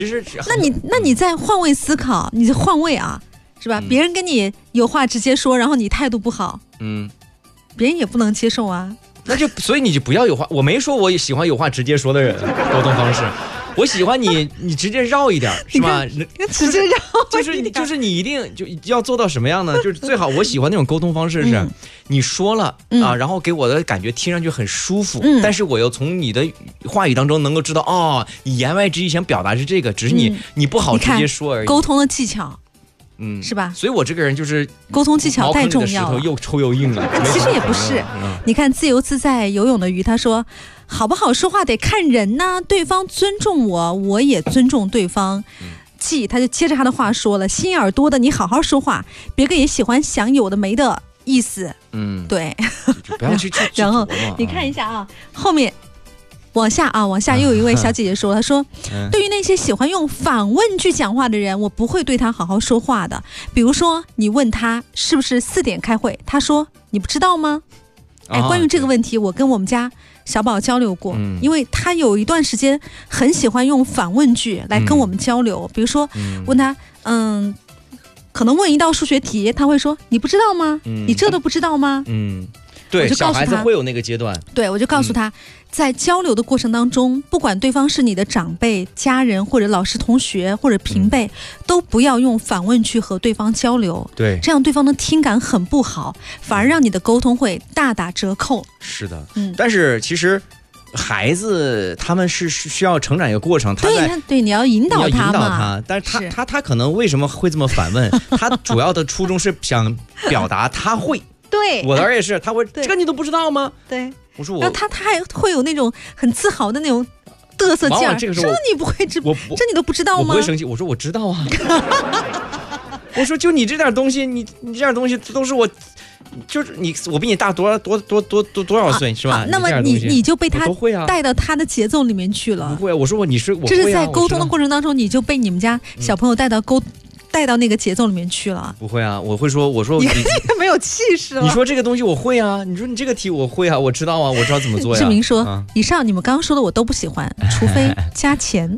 其实那你再换位思考，你换位啊，是吧？别人跟你有话直接说，然后你态度不好，别人也不能接受啊。 所以你就不要有话，我没说我喜欢有话直接说的人沟通方式。我喜欢你直接绕一点，是吧？ 直接绕就是你一定就要做到什么样呢？就是最好我喜欢那种沟通方式是，你说了啊，然后给我的感觉听上去很舒服，但是我又从你的话语当中能够知道，哦，你言外之意想表达是这个，只是你不好直接说而已。 沟通的技巧。是吧？ 所以我这个人就是沟通技巧太重要了。 石头又抽又硬了。 其实也不是，你看自由自在游泳的鱼，他说好不好说话得看人呐，对方尊重我，我也尊重对方。他就接着他的话说了，心眼儿多的你好好说话，别个也喜欢想有的没的意思。对， 就不要去然后你看一下啊，后面。往下又有一位小姐姐说，她说对于那些喜欢用反问句讲话的人，我不会对他好好说话的。比如说你问他是不是4点开会，他说你不知道吗？关于这个问题我跟我们家小宝交流过，因为他有一段时间很喜欢用反问句来跟我们交流。比如说问他可能问一道数学题，他会说你不知道吗？你这都不知道吗？ 对，小孩子会有那个阶段。 对，我就告诉他，在交流的过程当中，不管对方是你的长辈、家人，或者老师、同学，或者平辈，都不要用反问句和对方交流。 对， 这样对方的听感很不好，反而让你的沟通会大打折扣。 是的，但是其实孩子他们是需要成长一个过程， 对，你要引导他嘛。 但是他可能为什么会这么反问？他主要的初衷是想表达他会。 对， 我的儿也是，他会这个你都不知道吗？ 对， 我说然后他还会有那种很自豪的那种嘚瑟劲儿。这你不会这你都不知道吗？ 我不会生气，我说我知道啊。我说就你这点东西，你这点东西都是我，就是我比你大多少岁是吧？ 那么你就被他带到他的节奏里面去了。 不会，我说我这是在沟通的过程当中，你就被你们家小朋友带到那个节奏里面去了。 不会啊，我会说，我说你没有气势了。 你说这个东西我会啊，你说你这个题我会啊，我知道啊，我知道怎么做呀。 志明说，以上你们刚刚说的我都不喜欢，除非加钱。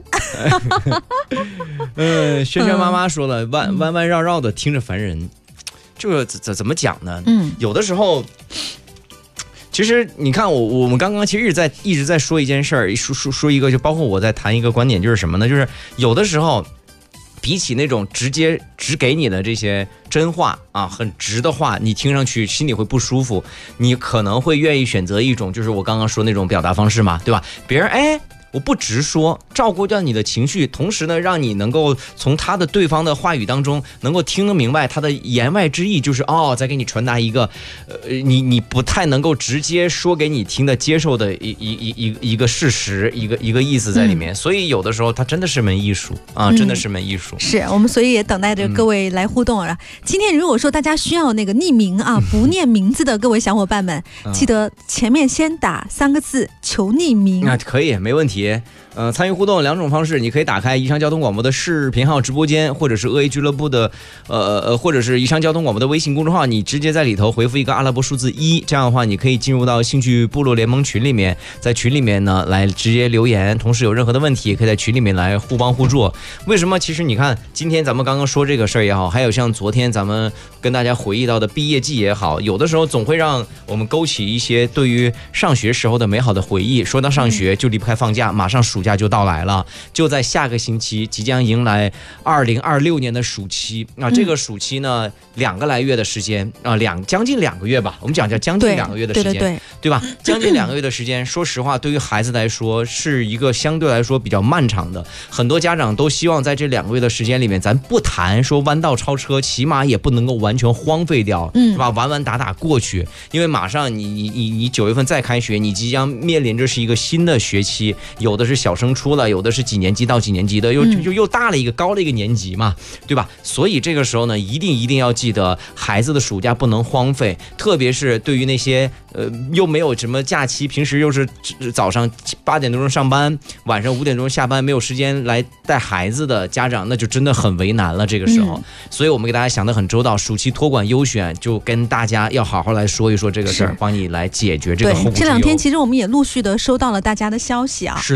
轩轩妈妈说了，弯弯绕绕的听着烦人，这个怎么讲呢？有的时候。其实你看我们刚刚其实一直在说一件事儿，说一个，就包括我在谈一个观点，就是什么呢？就是有的时候比起那种直给你的这些真话啊，很直的话，你听上去心里会不舒服，你可能会愿意选择一种就是我刚刚说那种表达方式嘛，对吧？别人我不直说，照顾掉你的情绪，同时呢，让你能够从对方的话语当中能够听得明白他的言外之意，就是再给你传达一个，你不太能够直接说给你听的接受的一个事实，一个意思在里面。所以有的时候它真的是门艺术啊，真的是门艺术。 是我们所以也等待着各位来互动啊。今天如果说大家需要那个匿名啊，不念名字的各位小伙伴们，记得前面先打3个字求匿名。 那可以，没问题。参与互动2种方式，你可以打开宜昌交通广播的视频号直播间，或者是恶意俱乐部的或者是宜昌交通广播的微信公众号，你直接在里头回复一个阿拉伯数字1，这样的话你可以进入到兴趣部落联盟群里面，在群里面呢来直接留言，同时有任何的问题也可以在群里面来互帮互助。为什么？其实你看今天咱们刚刚说这个事儿也好，还有像昨天咱们跟大家回忆到的毕业季也好，有的时候总会让我们勾起一些对于上学时候的美好的回忆。说到上学就离不开放假，马上暑假就到来了，就在下个星期即将迎来2026年的暑期啊！这个暑期呢，2个来月的时间啊，将近2个月吧，我们讲叫将近2个月的时间，对吧？将近2个月的时间，说实话，对于孩子来说是一个相对来说比较漫长的。很多家长都希望在这2个月的时间里面，咱不谈说弯道超车，起码也不能够完全荒废掉，是吧？完完打打过去，因为马上你9月份再开学，你即将面临着是一个新的学期，有的是小升初了，有的是几年级到几年级的，又大了一个高了一个年级嘛，对吧？所以这个时候呢，一定要记得孩子的暑假不能荒废，特别是对于那些又没有什么假期，平时又是早上8点多钟上班，晚上5点钟下班，没有时间来带孩子的家长，那就真的很为难了。这个时候，所以我们给大家想得很周到，暑期托管优选就跟大家要好好来说一说这个事儿，帮你来解决这个后顾之忧。 这2天其实我们也陆续的收到了大家的消息啊， 是的， 陆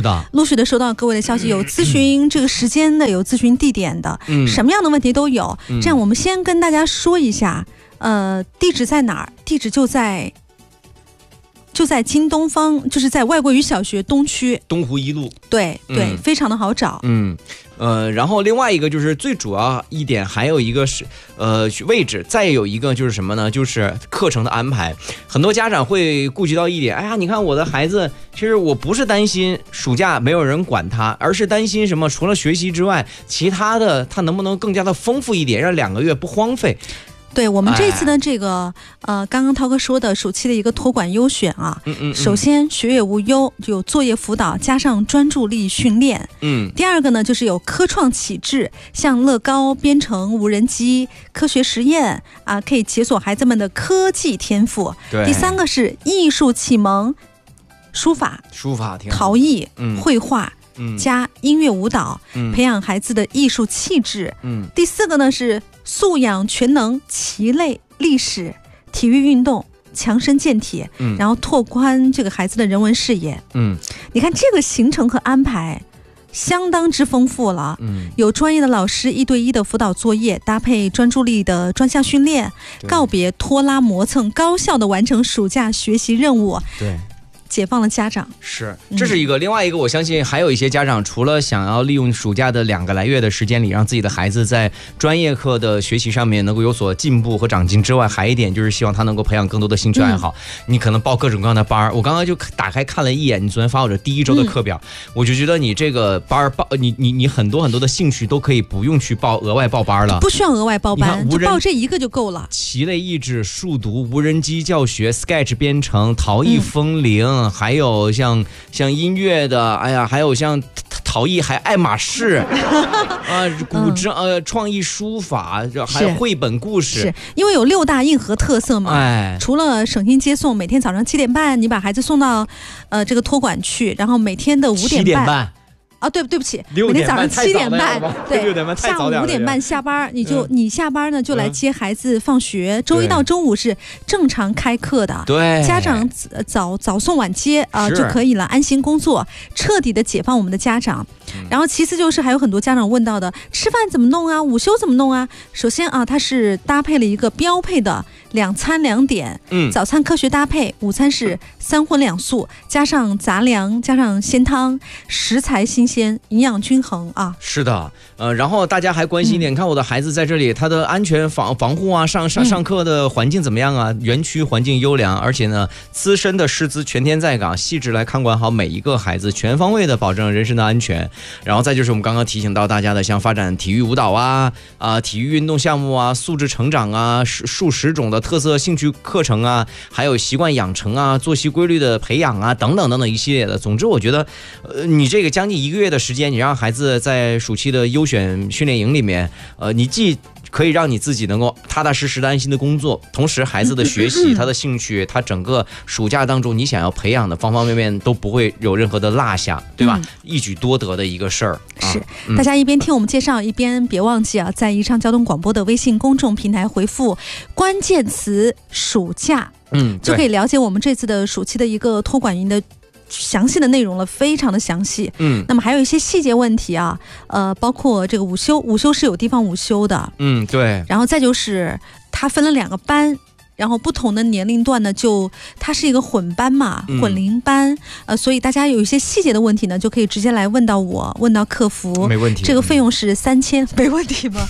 续的收到各位的消息，有咨询这个时间的，有咨询地点的，什么样的问题都有。这样我们先跟大家说一下，地址在哪儿？地址就在京东方，就是在外国语小学东区东湖1路。 对，非常的好找。 然后另外一个就是最主要一点，还有一个是位置，再有一个就是什么呢？就是课程的安排。很多家长会顾及到一点，哎呀，你看我的孩子，其实我不是担心暑假没有人管他，而是担心什么？除了学习之外，其他的他能不能更加的丰富一点，让2个月不荒废。 对，我们这次的这个刚刚涛哥说的暑期的一个托管优选啊，首先学业无忧，有作业辅导加上专注力训练。第二个呢，就是有科创启智，像乐高、编程、无人机、科学实验啊，可以解锁孩子们的科技天赋。第三个是艺术启蒙，书法陶艺、绘画。加音乐舞蹈，培养孩子的艺术气质。第四个呢是素养全能棋类、历史、体育运动，强身健体，然后拓宽这个孩子的人文视野。你看这个行程和安排相当之丰富了，有专业的老师1对1的辅导作业，搭配专注力的专项训练，告别拖拉磨蹭，高效的完成暑假学习任务。对。解放了家长， 是，这是一个。另外一个，我相信还有一些家长，除了想要利用暑假的2个来月的时间里，让自己的孩子在专业课的学习上面能够有所进步和长进之外，还一点就是希望他能够培养更多的兴趣爱好。你可能报各种各样的班，我刚刚就打开看了一眼你昨天发我的第1周的课表，我就觉得你这个班报你很多的兴趣都可以不用去额外报班了， 不需要额外报班，就报这一个就够了。 棋类益智、数独、无人机教学、Sketch 编程、陶艺风铃。还有像音乐的，哎呀，还有像陶艺，还爱马仕古筝，创意书法，还有绘本故事。 是因为有6大硬核特色嘛？除了省心接送，每天早上7点半你把孩子送到这个托管去，然后每天的5点半。对不起，每天早上7点半，对，下午5点半下班，你下班呢就来接孩子放学。周一到周五是正常开课的， 对， 家长早送晚接就可以了，安心工作，彻底的解放我们的家长。然后其次就是还有很多家长问到的，吃饭怎么弄啊？午休怎么弄啊？首先它是搭配了一个标配的2餐2点，早餐科学搭配，午餐是3荤2素，加上杂粮，加上鲜汤，食材新鲜，营养均衡啊。 是的，然后大家还关心一点，看我的孩子在这里，他的安全防护啊，上课的环境怎么样啊？园区环境优良，而且呢，资深的师资全天在岗，细致来看管好每一个孩子，全方位的保证人身的安全。然后再就是我们刚刚提醒到大家的，像发展体育舞蹈体育运动项目啊，素质成长啊，数十种的特色兴趣课程啊，还有习惯养成啊，作息规律的培养啊，等等一系列的。总之我觉得你这个将近1个月的时间，你让孩子在暑期的优选训练营里面，你既可以让你自己能够踏踏实实的安心的工作，同时孩子的学习他的兴趣，他整个暑假当中你想要培养的方方面面都不会有任何的落下，对吧？一举多得的一个事儿。 是，大家一边听我们介绍，一边别忘记在宜昌交通广播的微信公众平台回复关键词暑假，就可以了解我们这次的暑期的一个托管营的详细的内容了，非常的详细。那么还有一些细节问题啊，包括这个午休是有地方午休的， 对。 然后再就是它分了2个班，然后不同的年龄段呢，它是一个混班嘛，混龄班，所以大家有一些细节的问题呢，就可以直接来问到我，问到客服， 没问题。 这个费用是3000，没问题吗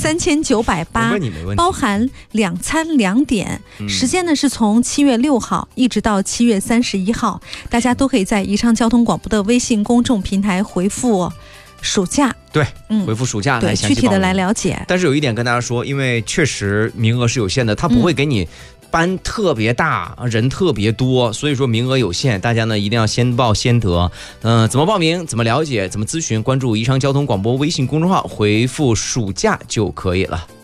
？3980，包含2餐2点，时间呢是从7月6号一直到7月31号，大家都可以在宜昌交通广播的微信公众平台回复暑假， 对，回复暑假来详细具体的来了解。 但是有一点跟大家说，因为确实名额是有限的，他不会给你班特别大，人特别多，所以说名额有限，大家呢一定要先报先得。怎么报名？怎么了解？怎么咨询？关注宜昌交通广播微信公众号，回复暑假就可以了。